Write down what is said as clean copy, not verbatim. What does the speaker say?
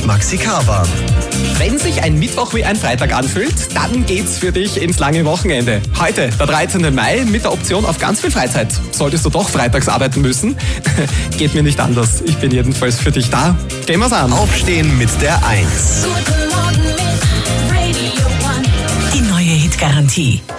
Maxi Carver. Wenn sich ein Mittwoch wie ein Freitag anfühlt, dann geht's für dich ins lange Wochenende. Heute, der 13. Mai, mit der Option auf ganz viel Freizeit. Solltest du doch freitags arbeiten müssen? Geht mir nicht anders. Ich bin jedenfalls für dich da. Gehen wir's an. Aufstehen mit der 1. Guten Morgen mit Radio One. Die neue Hitgarantie.